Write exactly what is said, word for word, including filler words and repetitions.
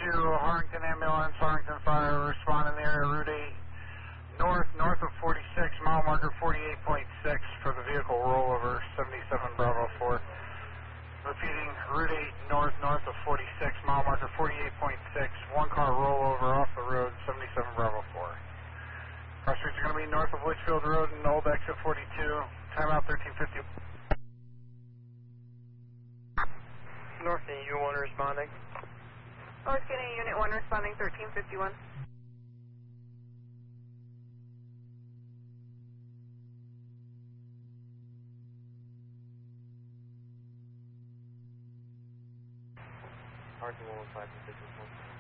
two, Harrington Ambulance, Harrington Fire, respond in the area, Route eight, north, north of forty-six, mile marker forty-eight point six for the vehicle rollover, seventy-seven Bravo four. Repeating, Route eight, north, north of forty-six, mile marker forty-eight point six, one car rollover off the road, seventy-seven Bravo four. Cross streets are going to be north of Litchfield Road and Old Exit forty-two, timeout thirteen fifty. North and U one responding. North Guinea Unit one responding thirteen fifty-one. Harrington one one five, six one.